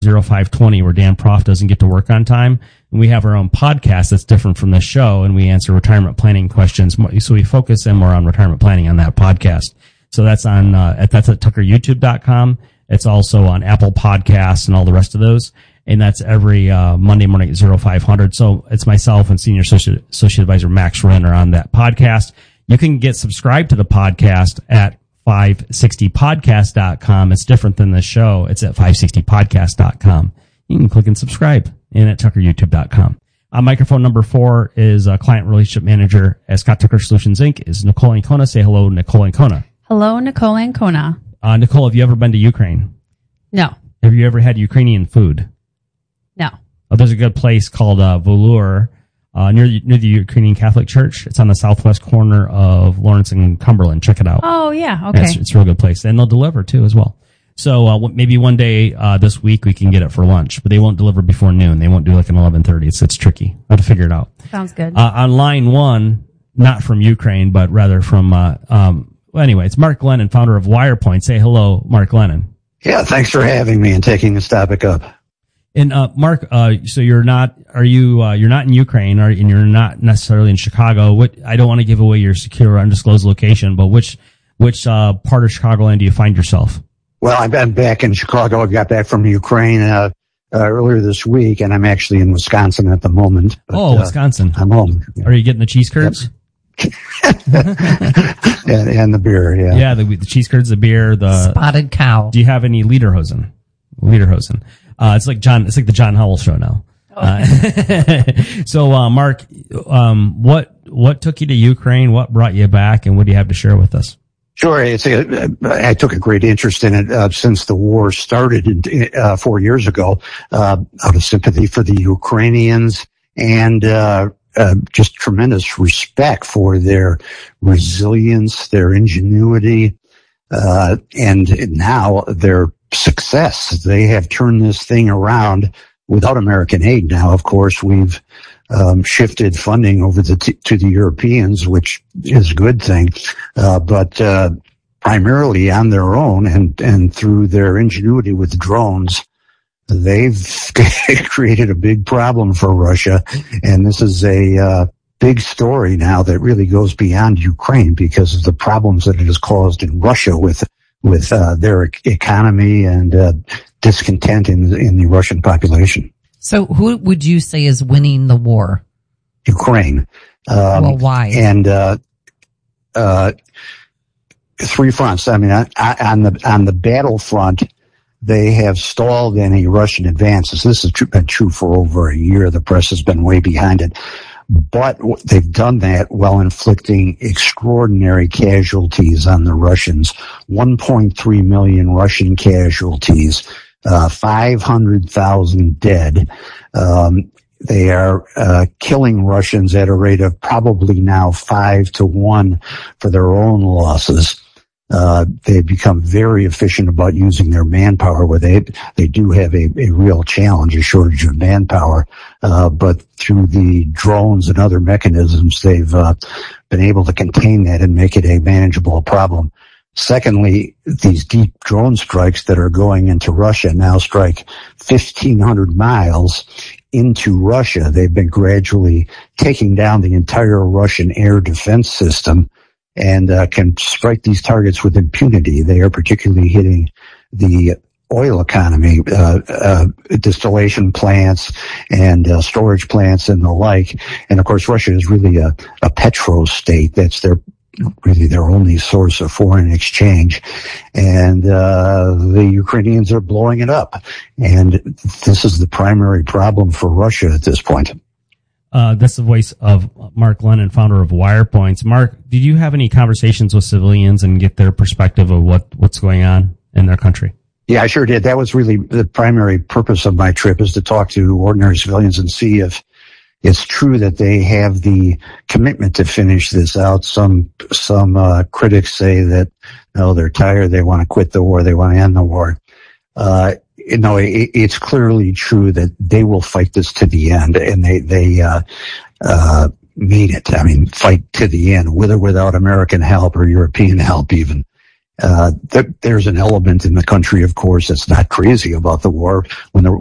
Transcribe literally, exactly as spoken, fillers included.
oh five twenty, where Dan Proft doesn't get to work on time. And we have our own podcast that's different from this show, and we answer retirement planning questions. So we focus in more on retirement planning on that podcast. So that's on, uh, at, that's at tucker youtube dot com. It's also on Apple Podcasts and all the rest of those. And that's every, uh, Monday morning at oh five hundred. So it's myself and Senior Associate, Associate Advisor Max Renner on that podcast. You can get subscribed to the podcast at five sixty podcast dot com. It's different than the show. It's at five sixty podcast dot com. You can click and subscribe and at tucker youtube dot com. Uh, microphone number four is uh, Client Relationship Manager at Scott Tucker Solutions, Incorporated is Nicole Ancona. Say hello, Nicole Ancona. Hello, Nicole Ancona. Uh, Nicole, have you ever been to Ukraine? No. Have you ever had Ukrainian food? No. Oh, there's a good place called uh, Volur, uh, near, near the Ukrainian Catholic Church. It's on the southwest corner of Lawrence and Cumberland. Check it out. Oh, yeah. Okay. It's, it's a real good place. And they'll deliver, too, as well. So uh, maybe one day uh, this week we can get it for lunch, but they won't deliver before noon. They won't do like an eleven thirty. It's, it's tricky. I have to figure it out. Sounds good. Uh, on line one, not from Ukraine, but rather from, uh, um, well, anyway, it's Mark Glennon, founder of WirePoint. Say hello, Mark Glennon. Yeah, thanks for having me and taking this topic up. And uh, Mark, uh, so you're not, are you, uh, you're not in Ukraine, or, and you're not necessarily in Chicago. What, I don't want to give away your secure, undisclosed location, but which, which uh, part of Chicagoland do you find yourself? Well, I've been back in Chicago. I got back from Ukraine uh, uh, earlier this week, and I'm actually in Wisconsin at the moment. But, oh, Wisconsin! Uh, I'm home. Are you getting the cheese curds? Yep. and, and the beer, yeah. Yeah, the, the cheese curds, the beer, the spotted cow. Do you have any Lederhosen? Lederhosen. Uh, it's like John. It's like the John Howell show now. Okay. Uh, so, uh, Mark, um, what what took you to Ukraine? What brought you back, and what do you have to share with us? Sure. It's a, I took a great interest in it uh, since the war started in, uh, four years ago, uh, out of sympathy for the Ukrainians and uh, uh, just tremendous respect for their resilience, their ingenuity, uh, and now their success. They have turned this thing around without American aid. Now, of course, we've Um, shifted funding over the t- to the Europeans, which is a good thing, uh, but uh, primarily on their own and and through their ingenuity with drones, they've created a big problem for Russia, and this is a uh, big story now that really goes beyond Ukraine because of the problems that it has caused in Russia with with uh, their economy and uh, discontent in in the Russian population. So who would you say is winning the war? Ukraine. Um, well, why? And, uh, uh, three fronts. I mean, on, on the, on the battlefront, they have stalled any Russian advances. This has been true for over a year. The press has been way behind it. But they've done that while inflicting extraordinary casualties on the Russians. one point three million Russian casualties. Uh, five hundred thousand dead. Um, they are, uh, killing Russians at a rate of probably now five to one for their own losses. Uh, they've become very efficient about using their manpower where they, they do have a, a real challenge, a shortage of manpower. Uh, but through the drones and other mechanisms, they've, uh, been able to contain that and make it a manageable problem. Secondly, these deep drone strikes that are going into Russia now strike fifteen hundred miles into Russia. They've been gradually taking down the entire Russian air defense system and uh, can strike these targets with impunity. They are particularly hitting the oil economy, uh, uh, distillation plants and uh, storage plants and the like. And of course, Russia is really a, a petro state. That's their really their only source of foreign exchange. And uh the Ukrainians are blowing it up. And this is the primary problem for Russia at this point. Uh that's the voice of Mark Glennon, founder of WirePoints. Mark, did you have any conversations with civilians and get their perspective of what, what's going on in their country? Yeah, I sure did. That was really the primary purpose of my trip, is to talk to ordinary civilians and see if it's true that they have the commitment to finish this out. Some, some, uh, critics say that, no, they're tired. They want to quit the war. They want to end the war. Uh, you know, it, it's clearly true that they will fight this to the end, and they, they, uh, uh, mean it. I mean, fight to the end, with or without American help or European help even. Uh, there, there's an element in the country, of course, that's not crazy about the war. When the